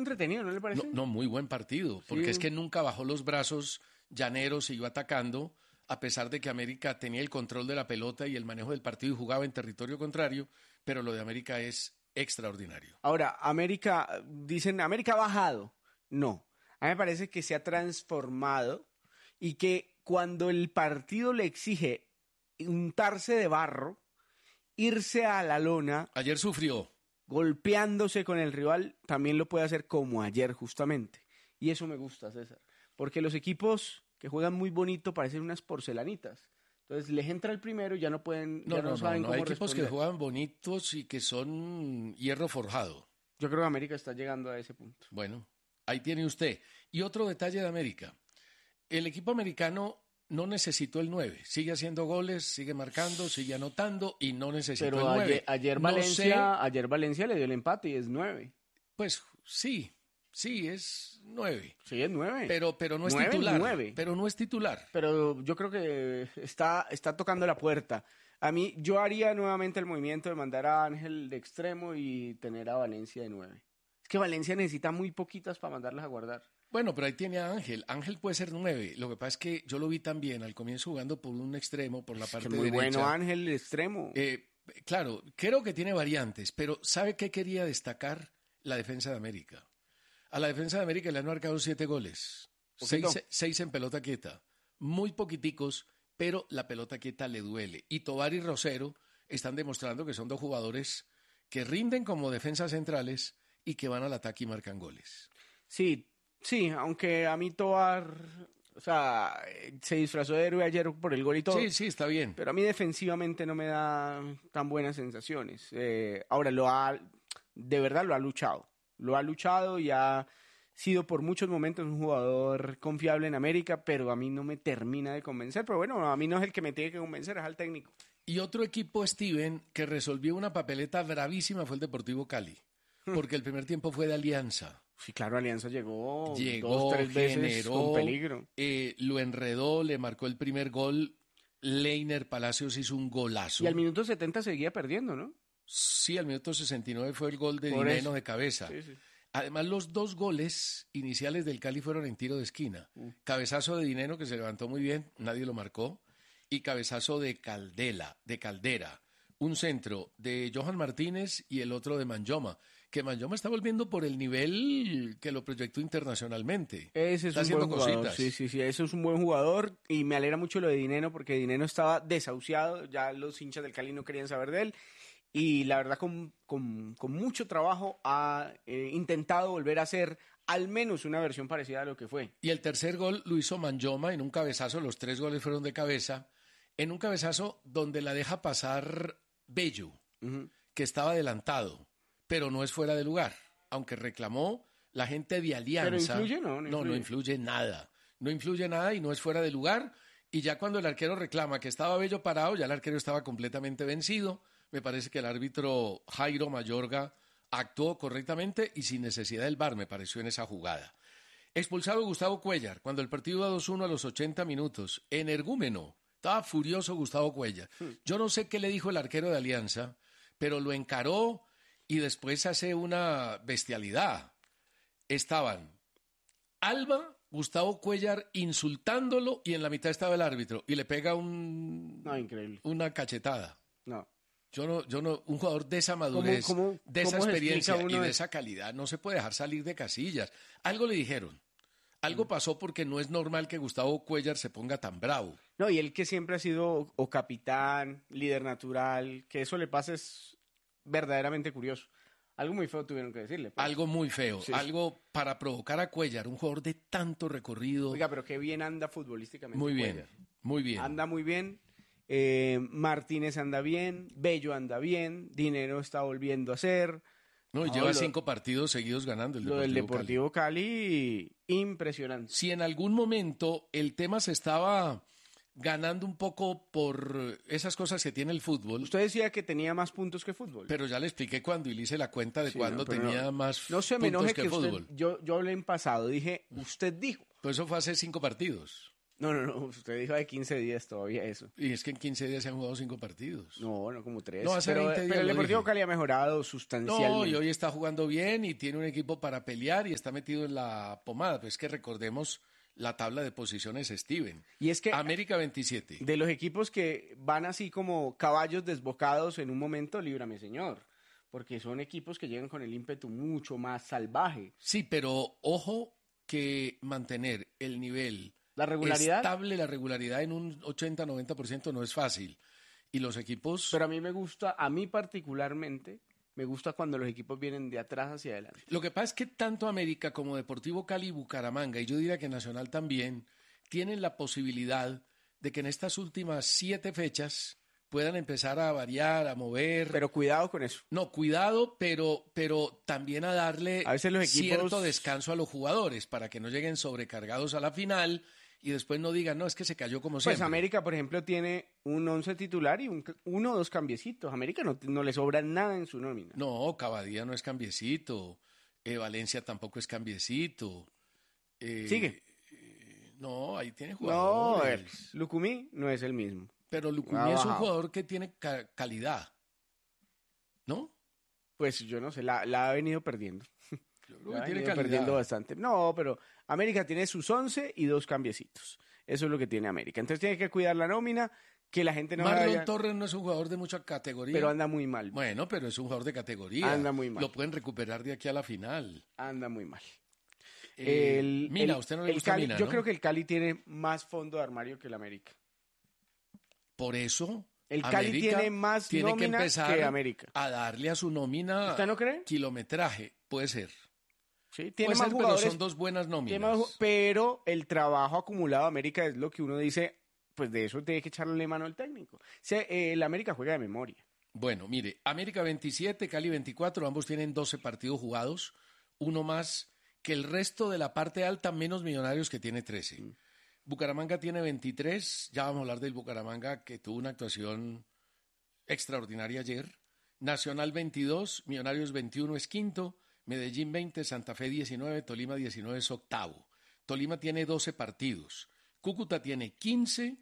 entretenido, ¿no le parece? No, muy buen partido, porque Sí. es que nunca bajó los brazos Llanero, se iba atacando, a pesar de que América tenía el control de la pelota y el manejo del partido y jugaba en territorio contrario, pero lo de América es extraordinario. Ahora, dicen, América ha bajado. No, a mí me parece que se ha transformado y que cuando el partido le exige untarse de barro, irse a la lona, Ayer sufrió. golpeándose con el rival, también lo puede hacer como ayer justamente. Y eso me gusta, César. Porque los equipos que juegan muy bonito parecen unas porcelanitas. Entonces les entra el primero y ya no pueden, ya no saben cómo hay equipos responder. que juegan bonitos y que son hierro forjado. Yo creo que América está llegando a ese punto. Bueno, ahí tiene usted. Y otro detalle de América. El equipo americano no necesitó el 9. Sigue haciendo goles, sigue marcando, sigue anotando y no necesitó Pero el 9. ayer No ayer Valencia le dio el empate y es 9. Pues sí, es 9. Sí, es 9. Pero no es 9, titular. 9. Pero no es titular. Pero yo creo que está tocando la puerta. A mí, yo haría nuevamente el movimiento de mandar a Ángel de extremo y tener a Valencia de 9. Es que Valencia necesita muy poquitas para mandarlas a guardar. Bueno, pero ahí tiene a Ángel. Ángel puede ser 9. Lo que pasa es que yo lo vi también al comienzo jugando por un extremo, por la parte Que muy derecha. bueno Ángel de extremo. Claro, creo que tiene variantes, pero ¿sabe qué quería destacar? La defensa de América. A la defensa de América le han marcado 7 goles. 6 en pelota quieta. Muy poquiticos, pero la pelota quieta le duele. Y Tovar y Rosero están demostrando que son dos jugadores que rinden como defensas centrales y que van al ataque y marcan goles. Sí, aunque a mí Tovar, o sea, se disfrazó de héroe ayer por el gol y todo. Sí, está bien. Pero a mí defensivamente no me da tan buenas sensaciones. Ahora, de verdad lo ha luchado. Lo ha luchado y ha sido por muchos momentos un jugador confiable en América, pero a mí no me termina de convencer. Pero bueno, a mí no es el que me tiene que convencer, es al técnico. Y otro equipo, Steven, que resolvió una papeleta bravísima fue el Deportivo Cali, porque el primer tiempo fue de Alianza. Sí, claro, Alianza llegó 2-3 generó, veces con peligro. Lo enredó, le marcó el primer gol. Leiner Palacios hizo un golazo. Y al minuto 70 seguía perdiendo, ¿no? Sí, al minuto 69 fue el gol de Por Dineno eso. de cabeza. Sí. Además, los 2 goles iniciales del Cali fueron en tiro de esquina. Cabezazo de Dineno, que se levantó muy bien, nadie lo marcó. Y cabezazo de Caldera. Un centro de Johan Martínez y el otro de Manjoma. Que Manjoma está volviendo por el nivel que lo proyectó internacionalmente. Ese es Está un haciendo buen jugador. cositas. Sí, ese es un buen jugador y me alegra mucho lo de Dineno porque Dineno estaba desahuciado, ya los hinchas del Cali no querían saber de él y la verdad con mucho trabajo ha intentado volver a hacer al menos una versión parecida a lo que fue. Y el tercer gol lo hizo Manjoma en un cabezazo, los 3 goles fueron de cabeza, en un cabezazo donde la deja pasar Bello, que estaba adelantado, pero no es fuera de lugar, aunque reclamó la gente de Alianza. ¿Pero influye? No influye nada. No influye nada y no es fuera de lugar. Y ya cuando el arquero reclama que estaba Bello parado, ya el arquero estaba completamente vencido. Me parece que el árbitro Jairo Mayorga actuó correctamente y sin necesidad del VAR, me pareció en esa jugada. Expulsado Gustavo Cuéllar, cuando el partido iba 2-1 a los 80 minutos. Energúmeno. Estaba furioso Gustavo Cuéllar. Yo no sé qué le dijo el arquero de Alianza, pero lo encaró y después hace una bestialidad. Estaban Alba, Gustavo Cuéllar insultándolo y en la mitad estaba el árbitro y le pega increíble. una cachetada. No. Yo no, un jugador de esa madurez, de esa experiencia y de esa calidad, no se puede dejar salir de casillas. Algo le dijeron. Algo pasó porque no es normal que Gustavo Cuéllar se ponga tan bravo. No, y él que siempre ha sido o capitán, líder natural, que eso le pasa es verdaderamente curioso. Algo muy feo tuvieron que decirle. Pues. Algo muy feo, Sí. algo para provocar a Cuéllar, un jugador de tanto recorrido. Oiga, pero qué bien anda futbolísticamente. Muy bien, Cuéllar. muy bien. Anda muy bien. Martínez anda bien. Bello anda bien. Dinero está volviendo a ser. No, y lleva 5 partidos seguidos ganando el Lo del Deportivo Cali. Deportivo Cali, impresionante. Si en algún momento el tema se estaba ganando un poco por esas cosas que tiene el fútbol, Usted decía que tenía más puntos que fútbol. pero ya le expliqué cuando y le hice la cuenta de Sí, cuándo pero tenía más no se me puntos enoje que que fútbol. usted, yo hablé en pasado, dije, usted dijo. Pues eso fue hace 5 partidos. No, usted dijo de 15 días todavía eso. Y es que en 15 días se han jugado 5 partidos. No, como 3. No, hace 20 días pero el lo Deportivo dije. Cali ha mejorado sustancialmente. No, y hoy está jugando bien y tiene un equipo para pelear y está metido en la pomada. Pues que recordemos la tabla de posiciones, Steven. Y es que América 27. de los equipos que van así como caballos desbocados en un momento, líbrame, señor. Porque son equipos que llegan con el ímpetu mucho más salvaje. Sí, pero ojo que mantener el nivel La regularidad. estable, la regularidad en un 80-90% no es fácil. Y los equipos... Pero a mí particularmente, me gusta cuando los equipos vienen de atrás hacia adelante. Lo que pasa es que tanto América como Deportivo Cali y Bucaramanga, y yo diría que Nacional también, tienen la posibilidad de que en estas últimas 7 fechas puedan empezar a variar, a mover. Pero cuidado con eso. No, cuidado, pero también a darle A veces los equipos... cierto descanso a los jugadores para que no lleguen sobrecargados a la final y después no digan, no, es que se cayó como siempre. Pues América, por ejemplo, tiene un 11 titular y uno o dos cambiecitos. América no le sobra nada en su nómina. No, Cavadía no es cambiecito, Valencia tampoco es cambiecito. Sigue. No, ahí tiene No, jugadores. Lucumí no es el mismo. Pero Lucumí Ha es un bajado. jugador que tiene calidad, ¿no? Pues yo no sé, la ha venido perdiendo. Yo creo La que ha tiene venido perdiendo calidad. bastante. No, pero América tiene sus 11 y dos cambiecitos. Eso es lo que tiene América. Entonces tiene que cuidar la nómina, que la gente no Marlon vaya... Torres no es un jugador de mucha categoría. Pero anda muy mal. Bueno, pero es un jugador de categoría. Anda muy mal. Lo pueden recuperar de aquí a la final. Anda muy mal. Mina, a usted no le gusta Cali, Mina, yo ¿no? creo que el Cali tiene más fondo de armario que el América. Por eso, El Cali América tiene más tiene que nómina empezar que América. a darle a su nómina ¿Usted no cree? kilometraje. Puede ser. Sí, tiene Puede más ser, pero jugadores. son 2 buenas tiene nóminas. más pero el trabajo acumulado de América es lo que uno dice, pues de eso tiene que echarle mano al técnico. El América juega de memoria. Bueno, mire, América 27, Cali 24, ambos tienen 12 partidos jugados, uno más que el resto de la parte alta, menos Millonarios que tiene 13. Bucaramanga tiene 23, ya vamos a hablar del Bucaramanga que tuvo una actuación extraordinaria ayer. Nacional 22, Millonarios 21 es quinto, Medellín 20, Santa Fe 19, Tolima 19 es octavo. Tolima tiene 12 partidos, Cúcuta tiene 15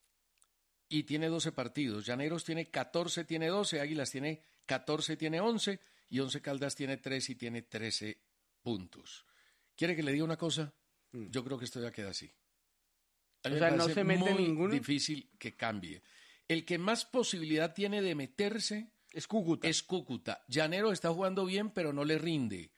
y tiene 12 partidos. Llaneros tiene 14, tiene 12, Águilas tiene 14, tiene 11 y 11 Caldas tiene 3 y tiene 13 puntos. ¿Quiere que le diga una cosa? Yo creo que esto ya queda así. A mí O me sea, no parece se mete muy ninguno. difícil que cambie. El que más posibilidad tiene de meterse Es Cúcuta. es Cúcuta. Llanero está jugando bien, pero no le rinde.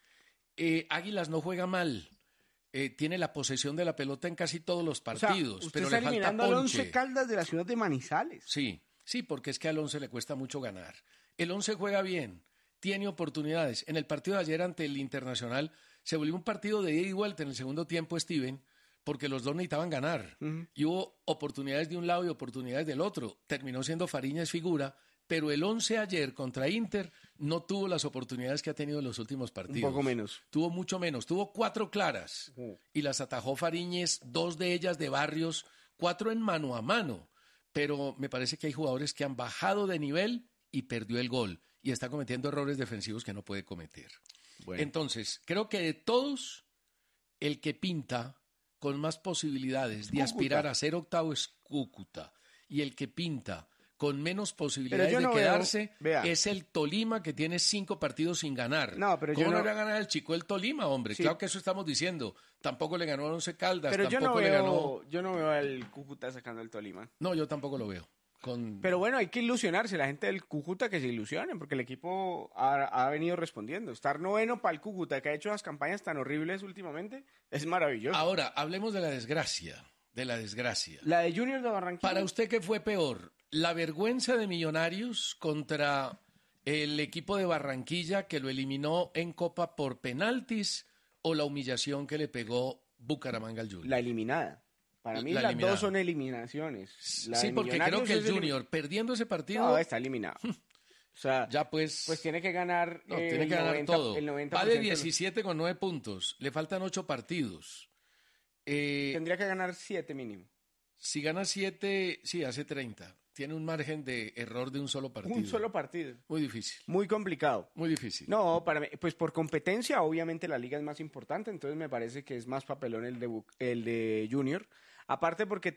Águilas no juega mal. Tiene la posesión de la pelota en casi todos los O sea, partidos, usted pero está le falta eliminando al ponche. 11 Caldas de la ciudad de Manizales. Sí, porque es que al 11 le cuesta mucho ganar. El 11 juega bien, tiene oportunidades. En el partido de ayer ante el Internacional se volvió un partido de ida y vuelta en el segundo tiempo, Steven, porque los dos necesitaban ganar. Y hubo oportunidades de un lado y oportunidades del otro. Terminó siendo Fariñas figura, pero el 11 ayer contra Inter no tuvo las oportunidades que ha tenido en los últimos partidos. Un poco menos. Tuvo mucho menos. Tuvo 4 claras y las atajó Fariñez, 2 de ellas de Barrios, 4 en mano a mano. Pero me parece que hay jugadores que han bajado de nivel y perdió el gol y está cometiendo errores defensivos que no puede cometer. Bueno. Entonces, creo que de todos, el que pinta con más posibilidades de Cúcuta. aspirar a ser octavo es Cúcuta. Y el que pinta con menos posibilidades yo no de quedarse vea. es el Tolima, que tiene 5 partidos sin ganar. No, pero yo ¿Cómo no no- le va a ganar el chico el Tolima, hombre? Sí. Claro que eso estamos diciendo. Tampoco le ganó a Once Caldas, Pero tampoco le ganó... yo no veo al Cúcuta sacando el Tolima. No, yo tampoco lo veo. Pero bueno, hay que ilusionarse, la gente del Cúcuta que se ilusionen, porque el equipo ha venido respondiendo. Estar noveno para el Cúcuta, que ha hecho las campañas tan horribles últimamente, es maravilloso. Ahora, hablemos de la desgracia. De la desgracia. La de Junior de Barranquilla. Para usted, ¿qué fue peor? ¿La vergüenza de Millonarios contra el equipo de Barranquilla que lo eliminó en Copa por penaltis o la humillación que le pegó Bucaramanga al Junior? La eliminada. Para mí La las eliminada. dos son eliminaciones. La Sí, de porque creo Millonarios que el es Junior, perdiendo ese partido, No, está eliminado. O sea, ya pues tiene que ganar, no, tiene el que ganar 90, todo. el 90% Va de los- 17 con 9 puntos. Le faltan 8 partidos. Tendría que ganar 7 mínimo. Si gana 7, sí, hace 30. tiene un margen de error de un solo partido. Un solo partido. Muy difícil. Muy complicado. Muy difícil. No, para mí, pues por competencia, obviamente la liga es más importante, entonces me parece que es más papelón el de Junior. Aparte porque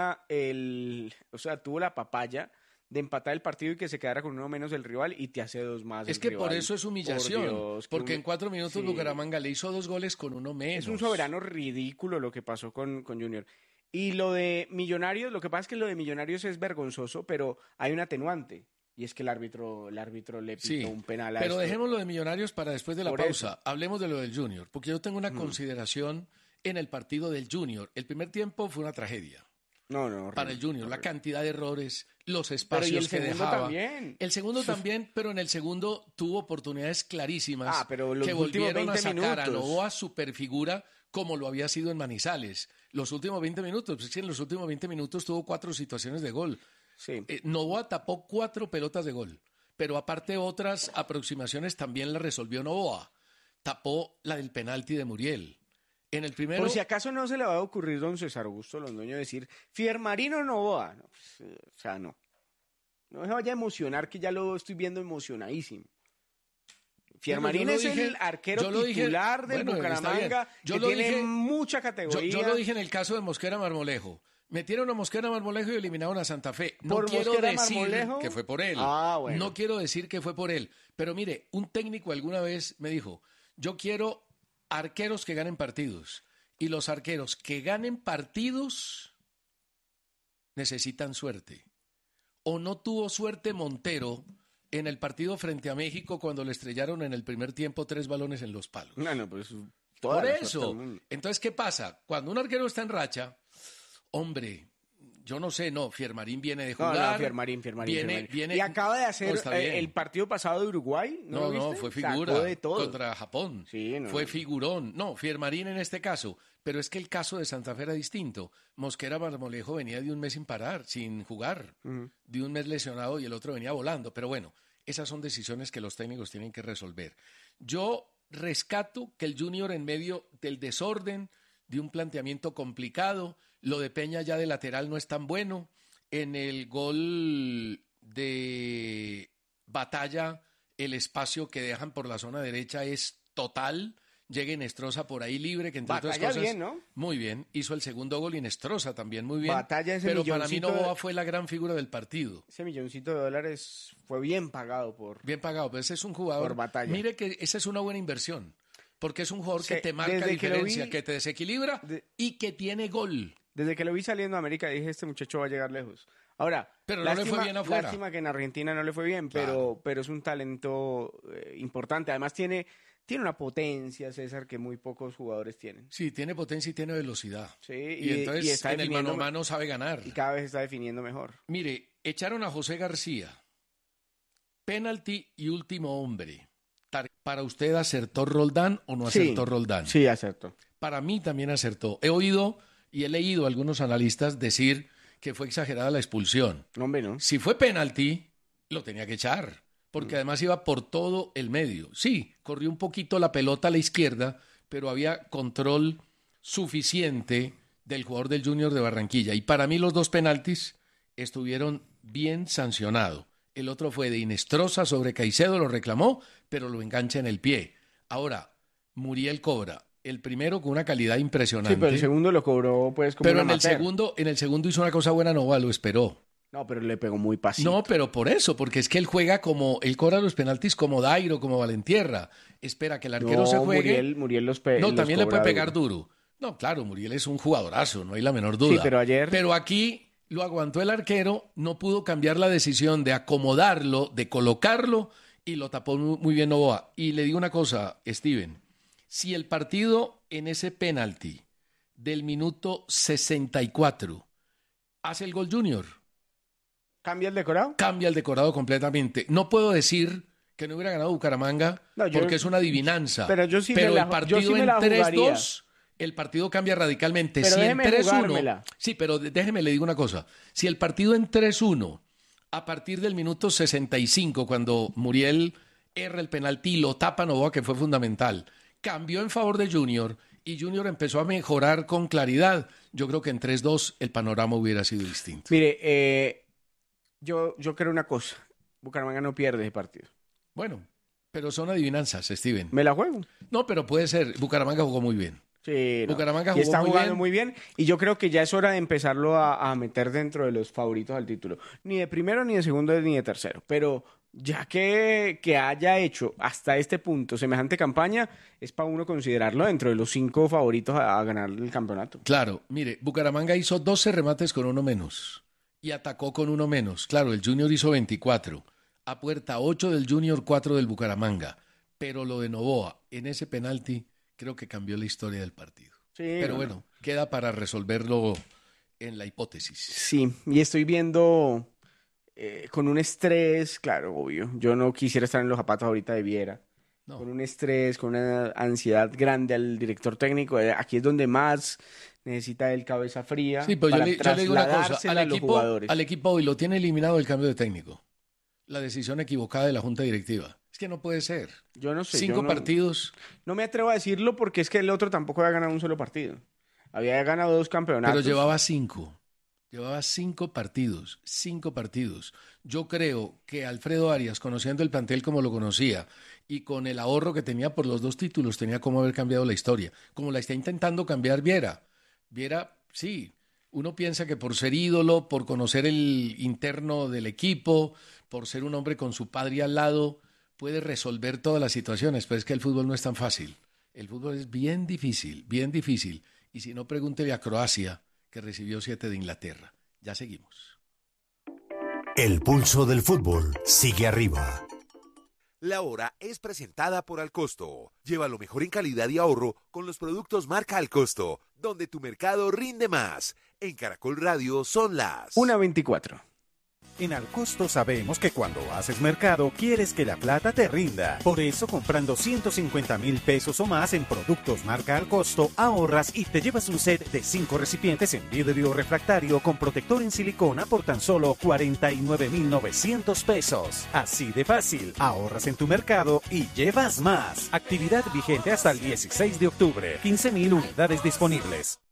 tuvo la papaya de empatar el partido y que se quedara con uno menos el rival y te hace 2 más. Es el que rival. por eso es humillación. Por Dios, porque en 4 minutos sí. Bucaramanga le hizo 2 goles con uno menos. Es un soberano ridículo lo que pasó con Junior. Y lo de Millonarios, lo que pasa es que lo de Millonarios es vergonzoso, pero hay un atenuante. Y es que el árbitro le pitó un penal a pero esto. dejemos lo de Millonarios para después de la Por pausa. Hablemos de lo del Junior, porque yo tengo una consideración en el partido del Junior. El primer tiempo fue una tragedia. No, para el Junior, la cantidad de errores, los pero espacios que dejaba. También. El segundo también, pero en el segundo tuvo oportunidades clarísimas pero los que volvieron a sacar minutos. a Novoa superfigura como lo había sido en Manizales. Los últimos 20 minutos, pues sí, en los últimos 20 minutos tuvo 4 situaciones de gol. Sí. Novoa tapó 4 pelotas de gol, pero aparte otras aproximaciones también la resolvió Novoa. Tapó la del penalti de Muriel. En el primero... Por si acaso no se le va a ocurrir don César Augusto Londoño decir Fiermarino Novoa. No, pues, o sea, no. No se vaya a emocionar, que ya lo estoy viendo emocionadísimo. Fiermarín es el arquero titular del Bucaramanga, que tiene mucha categoría. Yo lo dije en el caso de Mosquera Marmolejo. Metieron a Mosquera Marmolejo y eliminaron a Santa Fe. No quiero decir que fue por él. Bueno. No quiero decir que fue por él. Pero mire, un técnico alguna vez me dijo, yo quiero arqueros que ganen partidos. Y los arqueros que ganen partidos necesitan suerte. O no tuvo suerte Montero en el partido frente a México cuando le estrellaron en el primer tiempo 3 balones en los palos. No, pues por eso. Entonces, ¿qué pasa? Cuando un arquero está en racha, hombre, yo no sé, Fiermarín viene de jugar. No, Fiermarín. Viene, y acaba de hacer el partido pasado de Uruguay. No, fue figura de todo. Contra Japón. Sí, fue figurón. No, Fiermarín en este caso. Pero es que el caso de Santa Fe era distinto. Mosquera Marmolejo venía de un mes sin parar, sin jugar. De un mes lesionado y el otro venía volando. Pero bueno, esas son decisiones que los técnicos tienen que resolver. Yo rescato que el Junior, en medio del desorden, de un planteamiento complicado, lo de Peña ya de lateral no es tan bueno. En el gol de Batalla, el espacio que dejan por la zona derecha es total. Llega Inestrosa por ahí libre, que entre Batalla otras cosas... bien, ¿no? Muy bien. Hizo el segundo gol Inestrosa también, muy bien. Batalla ese pero para mí Novoa fue la gran figura del partido. Ese $1.000.000 fue bien pagado por... Bien pagado, pero ese es un jugador... Por Batalla. Mire que esa es una buena inversión. Porque es un jugador que te marca diferencia, que te desequilibra y que tiene gol. Desde que lo vi saliendo a América dije, este muchacho va a llegar lejos. Ahora, pero no le fue bien afuera. Lástima que en Argentina no le fue bien, claro. pero es un talento importante. Además tiene una potencia, César, que muy pocos jugadores tienen. Sí, tiene potencia y tiene velocidad. Sí, y entonces está en el mano a mano sabe ganar. Y cada vez está definiendo mejor. Mire, echaron a José García. Penalti y último hombre. ¿Para usted acertó Roldán o no acertó Roldán? Sí, acertó. Para mí también acertó. He oído y he leído a algunos analistas decir que fue exagerada la expulsión. No, hombre, no. Si fue penalti, lo tenía que echar, porque además iba por todo el medio. Sí, corrió un poquito la pelota a la izquierda, pero había control suficiente del jugador del Junior de Barranquilla. Y para mí los 2 penaltis estuvieron bien sancionados. El otro fue de Inestrosa sobre Caicedo, lo reclamó, pero lo engancha en el pie. Ahora, Muriel cobra. El primero con una calidad impresionante. Sí, pero el segundo lo cobró pues como pero en el segundo hizo una cosa buena, Novoa lo esperó. No, pero le pegó muy pasito. No, pero por eso, porque es que él cobra los penaltis como Dairo, como Valentierra. Espera que el arquero se juegue. Muriel No, también le puede pegar duro. No, claro, Muriel es un jugadorazo, no hay la menor duda. Sí, pero ayer... Pero aquí lo aguantó el arquero, no pudo cambiar la decisión de acomodarlo, de colocarlo, y lo tapó muy bien Novoa. Y le digo una cosa, Steven, si el partido en ese penalti del minuto 64 hace el gol Junior... ¿Cambia el decorado? Cambia el decorado completamente. No puedo decir que no hubiera ganado Bucaramanga porque es una adivinanza. Pero yo sí el partido en 3-2, el partido cambia radicalmente. Pero si en 3-1... Sí, pero déjeme le digo una cosa. Si el partido en 3-1, a partir del minuto 65, cuando Muriel erra el penalti y lo tapa Novoa, que fue fundamental, cambió en favor de Junior y Junior empezó a mejorar con claridad, yo creo que en 3-2 el panorama hubiera sido distinto. Mire, Yo creo una cosa. Bucaramanga no pierde ese partido. Bueno, pero son adivinanzas, Steven. ¿Me la juego? No, pero puede ser. Bucaramanga jugó muy bien. Sí, Bucaramanga y jugó está muy jugando bien. muy bien. Y yo creo que ya es hora de empezarlo a meter dentro de los favoritos al título. Ni de primero, ni de segundo, ni de tercero. Pero ya que haya hecho hasta este punto semejante campaña, es para uno considerarlo dentro de los 5 favoritos a ganar el campeonato. Claro, mire, Bucaramanga hizo 12 remates con uno menos y atacó con uno menos. Claro, el Junior hizo 24. A puerta 8 del Junior, 4 del Bucaramanga. Pero lo de Novoa en ese penalti creo que cambió la historia del partido. Sí, Pero bueno, queda para resolverlo en la hipótesis. Sí, y estoy viendo con un estrés, claro, obvio. Yo no quisiera estar en los zapatos ahorita de Viera. No. Con un estrés, con una ansiedad grande al director técnico. Aquí es donde más necesita el cabeza fría. Sí, pues yo para le digo una cosa, trasladársela a los jugadores. al equipo hoy lo tiene eliminado el cambio de técnico. La decisión equivocada de la Junta Directiva. Es que no puede ser. Yo no sé. 5 partidos. No me atrevo a decirlo porque es que el otro tampoco había ganado un solo partido. Había ganado 2 campeonatos. Pero llevaba 5. Llevaba 5 partidos. 5 partidos. Yo creo que Alfredo Arias, conociendo el plantel como lo conocía y con el ahorro que tenía por los 2 títulos, tenía como haber cambiado la historia. Como la está intentando cambiar Viera. Viera, sí. Uno piensa que por ser ídolo, por conocer el interno del equipo, por ser un hombre con su padre al lado, puede resolver todas las situaciones. Pero es que el fútbol no es tan fácil. El fútbol es bien difícil, bien difícil. Y si no, pregúntele a Croacia, que recibió 7 de Inglaterra. Ya seguimos. El pulso del fútbol sigue arriba. La hora es presentada por Alcosto. Lleva lo mejor en calidad y ahorro con los productos marca Alcosto, donde tu mercado rinde más. En Caracol Radio son las 1:24. En Alcosto sabemos que cuando haces mercado quieres que la plata te rinda. Por eso, comprando 150.000 pesos o más en productos marca Alcosto, ahorras y te llevas un set de 5 recipientes en vidrio refractario con protector en silicona por tan solo 49.900 pesos. Así de fácil, ahorras en tu mercado y llevas más. Actividad vigente hasta el 16 de octubre. 15.000 unidades disponibles.